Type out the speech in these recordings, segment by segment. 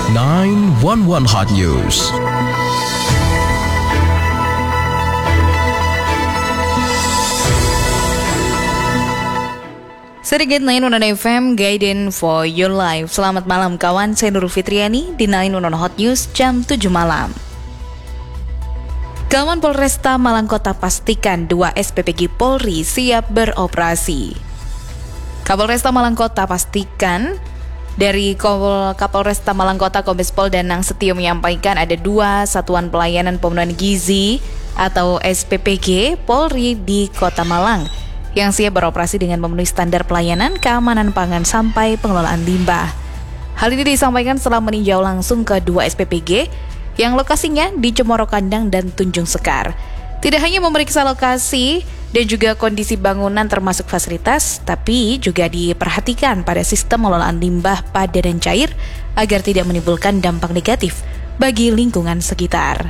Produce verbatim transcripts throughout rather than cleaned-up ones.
nine one one Hot News. Sedikit sembilan satu satu F M, Guidance for Your Life. Selamat malam kawan, saya Nurul Fitriani di sembilan satu satu Hot News jam tujuh malam. Kawan Polresta Malang Kota pastikan dua S P P G Polri siap beroperasi. Kapolresta Malang Kota pastikan dari Kapolresta Malang Kota Kombes Pol Danang Setio menyampaikan ada dua satuan pelayanan pemenuhan gizi atau S P P G Polri di Kota Malang yang siap beroperasi dengan memenuhi standar pelayanan keamanan pangan sampai pengelolaan limbah. Hal ini disampaikan setelah meninjau langsung ke dua S P P G yang lokasinya di Cemoro Kandang dan Tunjung Sekar. Tidak hanya memeriksa lokasi dan juga kondisi bangunan termasuk fasilitas, tapi juga diperhatikan pada sistem pengelolaan limbah padat dan cair agar tidak menimbulkan dampak negatif bagi lingkungan sekitar.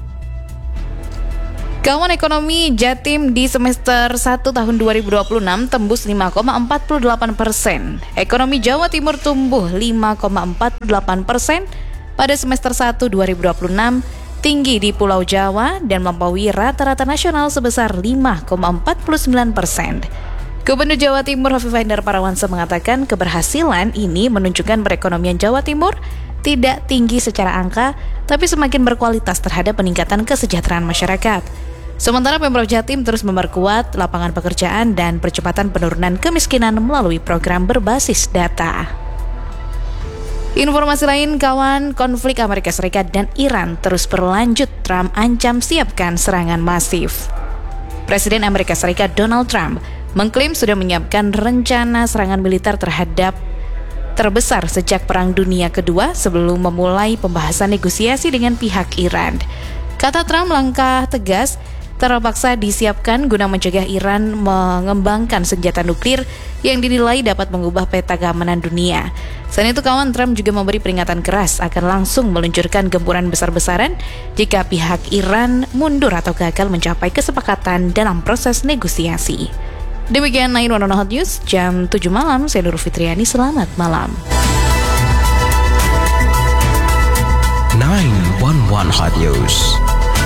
Kawan ekonomi Jatim di semester satu tahun dua ribu dua puluh enam tembus lima koma empat delapan persen. Ekonomi Jawa Timur tumbuh lima koma empat delapan persen pada semester satu dua ribu dua puluh enam, tinggi di Pulau Jawa dan melampaui rata-rata nasional sebesar lima koma empat sembilan persen. Gubernur Jawa Timur Hovifah Indar Parawansa mengatakan keberhasilan ini menunjukkan perekonomian Jawa Timur tidak tinggi secara angka, tapi semakin berkualitas terhadap peningkatan kesejahteraan masyarakat. Sementara Pemprov Jatim terus memperkuat lapangan pekerjaan dan percepatan penurunan kemiskinan melalui program berbasis data. Informasi lain kawan, konflik Amerika Serikat dan Iran terus berlanjut. Trump ancam siapkan serangan masif. Presiden Amerika Serikat Donald Trump mengklaim sudah menyiapkan rencana serangan militer terhadap terbesar sejak Perang Dunia Kedua sebelum memulai pembahasan negosiasi dengan pihak Iran. Kata Trump, langkah tegas terpaksa disiapkan guna mencegah Iran mengembangkan senjata nuklir yang dinilai dapat mengubah peta keamanan dunia. Selain itu, kawan, Trump juga memberi peringatan keras akan langsung meluncurkan gempuran besar-besaran jika pihak Iran mundur atau gagal mencapai kesepakatan dalam proses negosiasi. Demikian sembilan satu satu Hot News jam tujuh malam. Saya Nurul Fitriani, selamat malam. nine one one Hot News.